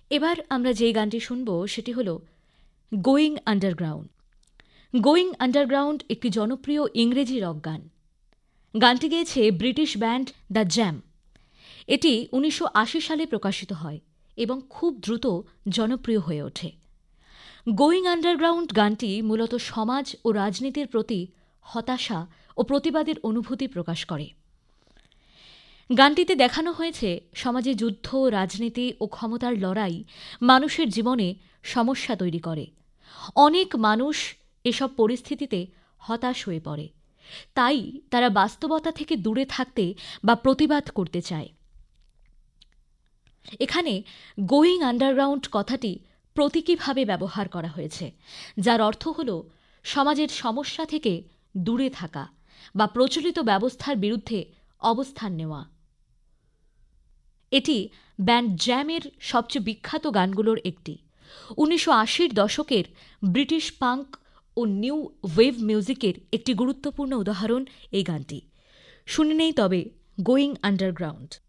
এবার আমরা যেই গানটি শুনব সেটি হল গোয়িং আন্ডারগ্রাউন্ড। গোয়িং আন্ডারগ্রাউন্ড একটি জনপ্রিয় ইংরেজি রক গান। গানটি গেয়েছে ব্রিটিশ ব্যান্ড দ্য জ্যাম। এটি ১৯৮০ সালে প্রকাশিত হয় এবং খুব দ্রুত জনপ্রিয় হয়ে ওঠে। গোয়িং আন্ডারগ্রাউন্ড গানটি মূলত সমাজ ও রাজনীতির প্রতি হতাশা ও প্রতিবাদের অনুভূতি প্রকাশ করে। গানটিতে দেখানো হয়েছে সমাজে যুদ্ধ, রাজনীতি ও ক্ষমতার লড়াই মানুষের জীবনে সমস্যা তৈরি করে। অনেক মানুষ এসব পরিস্থিতিতে হতাশ হয়ে পড়ে, তাই তারা বাস্তবতা থেকে দূরে থাকতে বা প্রতিবাদ করতে চায়। এখানে গোয়িং আন্ডারগ্রাউন্ড কথাটি প্রতীকীভাবে ব্যবহার করা হয়েছে, যার অর্থ হল সমাজের সমস্যা থেকে দূরে থাকা বা প্রচলিত ব্যবস্থার বিরুদ্ধে অবস্থান নেওয়া। এটি ব্যান্ড জ্যামের সবচেয়ে বিখ্যাত গানগুলোর একটি। ১৯৮০ দশকের ব্রিটিশ পাঙ্ক ও নিউ ওয়েভ মিউজিকের একটি গুরুত্বপূর্ণ উদাহরণ এই গানটি। শুনে নেই তবে গোয়িং আন্ডারগ্রাউন্ড।